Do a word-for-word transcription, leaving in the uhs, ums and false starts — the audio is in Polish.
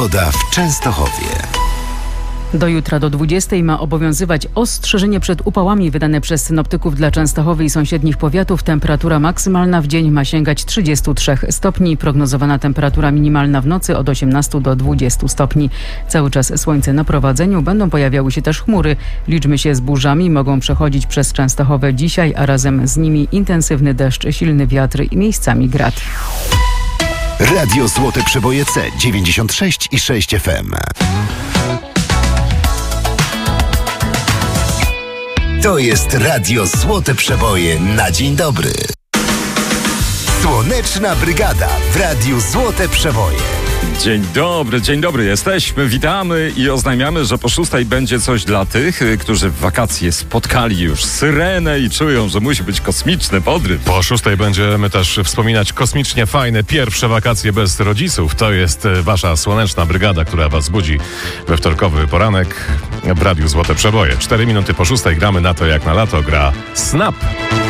Pogoda w Częstochowie. Do jutra do dwudziestej ma obowiązywać ostrzeżenie przed upałami wydane przez synoptyków dla Częstochowy i sąsiednich powiatów. Temperatura maksymalna w dzień ma sięgać trzydziestu trzech stopni. Prognozowana temperatura minimalna w nocy od osiemnastu do dwudziestu stopni. Cały czas słońce na prowadzeniu. Będą pojawiały się też chmury. Liczmy się z burzami. Mogą przechodzić przez Częstochowę dzisiaj, a razem z nimi intensywny deszcz, silny wiatr i miejscami grad. Radio Złote Przeboje C dziewięćdziesiąt sześć i sześć F M. To jest Radio Złote Przeboje na dzień dobry. Słoneczna Brygada w Radiu Złote Przeboje. Dzień dobry, dzień dobry, jesteśmy, witamy i oznajmiamy, że po szóstej będzie coś dla tych, którzy w wakacje spotkali już syrenę i czują, że musi być kosmiczny podryw. Po szóstej będziemy też wspominać kosmicznie fajne pierwsze wakacje bez rodziców. To jest wasza Słoneczna Brygada, która was budzi we wtorkowy poranek w Radiu Złote Przeboje. Cztery minuty po szóstej gramy na to jak na lato, gra Snap.